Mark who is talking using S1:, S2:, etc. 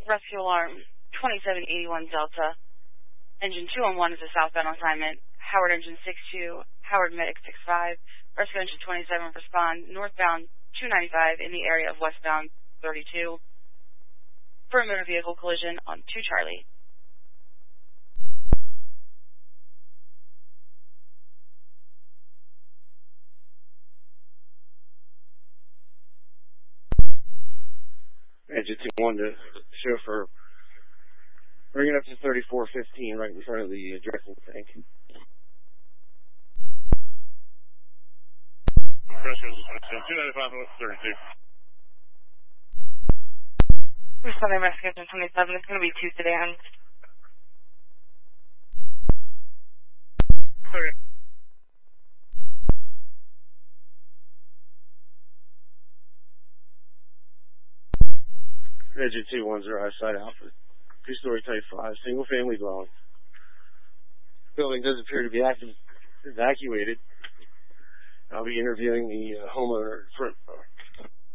S1: rescue alarm 2781 Delta. Engine 211 is a southbound assignment. Howard engine 62, Howard medic 65, rescue engine 27 respond northbound 295 in the area of westbound 32 for a motor vehicle collision on 2 Charlie.
S2: Engine 2-1 to chauffeur. Bring it up to 3415 right in front of the dressing tank.
S3: Rescue 295 32.
S1: Responding rescue engine 27, it's going to be 2 sedans.
S3: Okay.
S2: Engine 2-1's are outside Alpha. 2-story type 5, single family dwelling. Building does appear to be evacuated. I'll be interviewing the homeowner